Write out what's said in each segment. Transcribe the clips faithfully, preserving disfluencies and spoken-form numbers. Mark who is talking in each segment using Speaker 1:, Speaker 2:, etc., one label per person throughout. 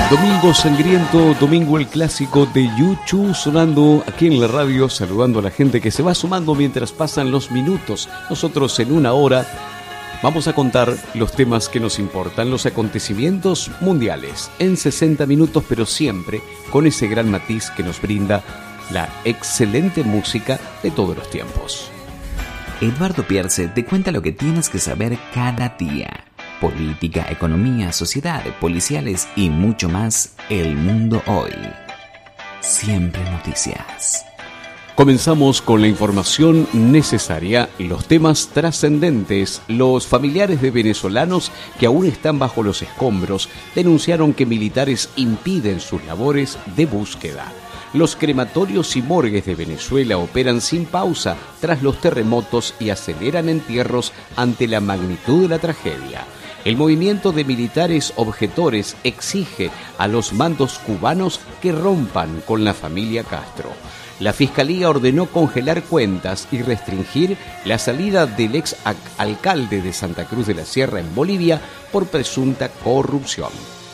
Speaker 1: Domingo sangriento, domingo el clásico de YouTube sonando aquí en la radio, saludando a la gente que se va sumando mientras pasan los minutos. Nosotros en una hora vamos a contar los temas que nos importan, los acontecimientos mundiales en sesenta minutos, pero siempre con ese gran matiz que nos brinda la excelente música de todos los tiempos.
Speaker 2: Eduardo Pierce te cuenta lo que tienes que saber cada día. Política, economía, sociedad, policiales y mucho más. El mundo hoy. Siempre noticias.
Speaker 1: Comenzamos con la información necesaria, los temas trascendentes. Los familiares de venezolanos que aún están bajo los escombros denunciaron que militares impiden sus labores de búsqueda. Los crematorios y morgues de Venezuela operan sin pausa tras los terremotos y aceleran entierros ante la magnitud de la tragedia. El movimiento de militares objetores exige a los mandos cubanos que rompan con la familia Castro. La Fiscalía ordenó congelar cuentas y restringir la salida del ex alcalde de Santa Cruz de la Sierra en Bolivia por presunta corrupción.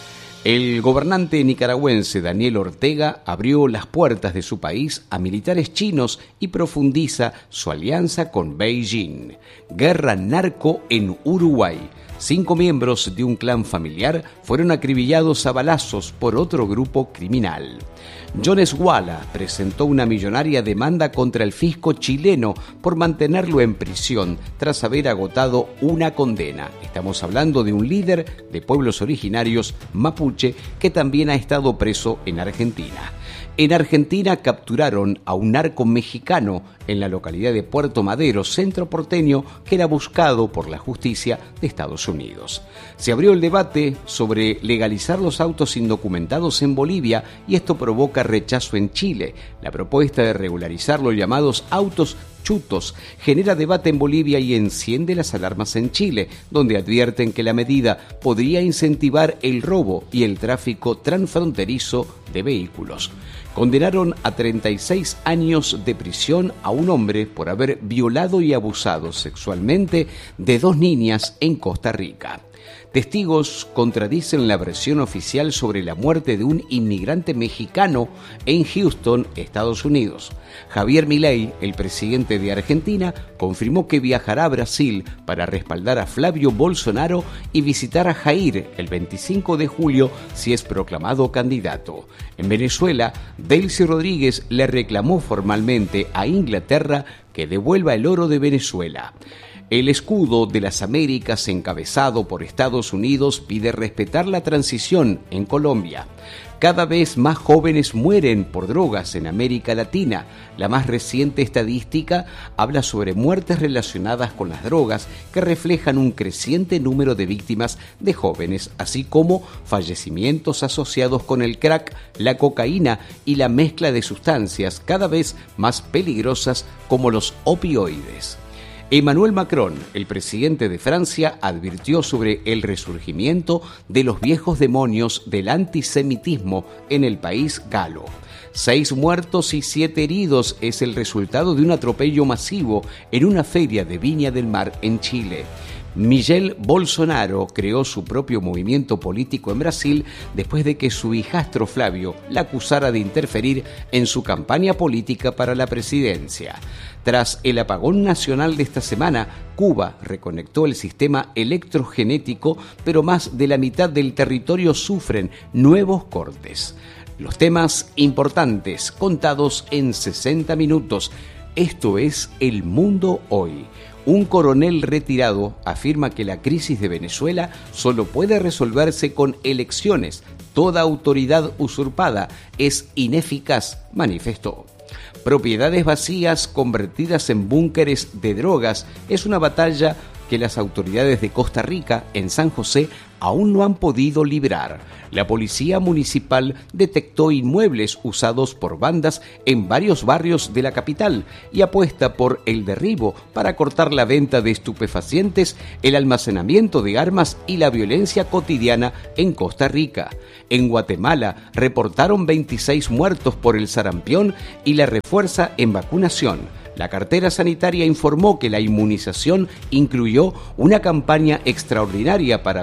Speaker 1: El gobernante nicaragüense Daniel Ortega abrió las puertas de su país a militares chinos y profundiza su alianza con Beijing. Guerra narco en Uruguay. Cinco miembros de un clan familiar fueron acribillados a balazos por otro grupo criminal. Jones Walla presentó una millonaria demanda contra el fisco chileno por mantenerlo en prisión tras haber agotado una condena. Estamos hablando de un líder de pueblos originarios mapuche que también ha estado preso en Argentina. En Argentina capturaron a un narco mexicano en la localidad de Puerto Madero, centro porteño, que era buscado por la justicia de Estados Unidos. Se abrió el debate sobre legalizar los autos indocumentados en Bolivia y esto provoca rechazo en Chile. La propuesta de regularizar los llamados autos chutos genera debate en Bolivia y enciende las alarmas en Chile, donde advierten que la medida podría incentivar el robo y el tráfico transfronterizo de vehículos. Condenaron a treinta y seis años de prisión a un hombre por haber violado y abusado sexualmente de dos niñas en Costa Rica. Testigos contradicen la versión oficial sobre la muerte de un inmigrante mexicano en Houston, Estados Unidos. Javier Milei, el presidente de Argentina, confirmó que viajará a Brasil para respaldar a Flavio Bolsonaro y visitar a Jair el veinticinco de julio si es proclamado candidato. En Venezuela, Delcy Rodríguez le reclamó formalmente a Inglaterra que devuelva el oro de Venezuela. El escudo de las Américas, encabezado por Estados Unidos, pide respetar la transición en Colombia. Cada vez más jóvenes mueren por drogas en América Latina. La más reciente estadística habla sobre muertes relacionadas con las drogas que reflejan un creciente número de víctimas de jóvenes, así como fallecimientos asociados con el crack, la cocaína y la mezcla de sustancias cada vez más peligrosas como los opioides. Emmanuel Macron, el presidente de Francia, advirtió sobre el resurgimiento de los viejos demonios del antisemitismo en el país galo. Seis muertos y siete heridos es el resultado de un atropello masivo en una feria de Viña del Mar en Chile. Michel Bolsonaro creó su propio movimiento político en Brasil después de que su hijastro Flavio la acusara de interferir en su campaña política para la presidencia. Tras el apagón nacional de esta semana, Cuba reconectó el sistema electrogenético, pero más de la mitad del territorio sufren nuevos cortes. Los temas importantes contados en sesenta minutos. Esto es El Mundo Hoy. Un coronel retirado afirma que la crisis de Venezuela solo puede resolverse con elecciones. Toda autoridad usurpada es ineficaz, manifestó. Propiedades vacías convertidas en búnkeres de drogas es una batalla que las autoridades de Costa Rica, en San José, aún no han podido librar. La policía municipal detectó inmuebles usados por bandas en varios barrios de la capital y apuesta por el derribo para cortar la venta de estupefacientes, el almacenamiento de armas y la violencia cotidiana en Costa Rica. En Guatemala reportaron veintiséis muertos por el sarampión y la refuerza en vacunación. La cartera sanitaria informó que la inmunización incluyó una campaña extraordinaria para bebés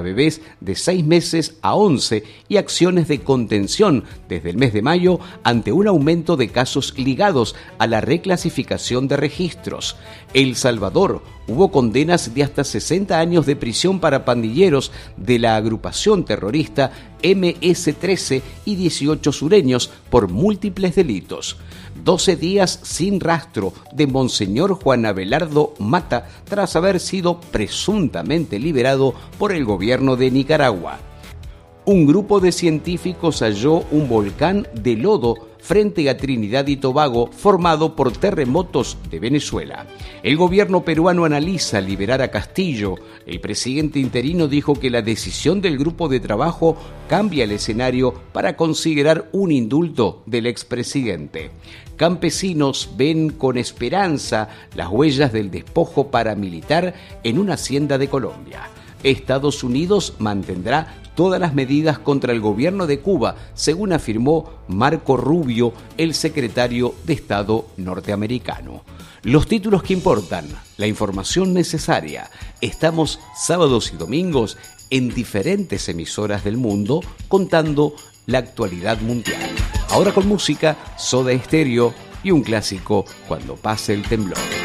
Speaker 1: de seis meses a once y acciones de contención desde el mes de mayo ante un aumento de casos ligados a la reclasificación de registros. El Salvador hubo condenas de hasta sesenta años de prisión para pandilleros de la agrupación terrorista eme ese trece y dieciocho sureños por múltiples delitos. doce días sin rastro de Monseñor Juan Abelardo Mata tras haber sido presuntamente liberado por el gobierno de Nicaragua. Un grupo de científicos halló un volcán de lodo frente a Trinidad y Tobago formado por terremotos de Venezuela. El gobierno peruano analiza liberar a Castillo. El presidente interino dijo que la decisión del grupo de trabajo cambia el escenario para considerar un indulto del expresidente. Campesinos ven con esperanza las huellas del despojo paramilitar en una hacienda de Colombia. Estados Unidos mantendrá todas las medidas contra el gobierno de Cuba, según afirmó Marco Rubio, el secretario de Estado norteamericano. Los títulos que importan, la información necesaria. Estamos sábados y domingos en diferentes emisoras del mundo contando la actualidad mundial. Ahora con música, Soda Stereo y un clásico, Cuando pase el temblor.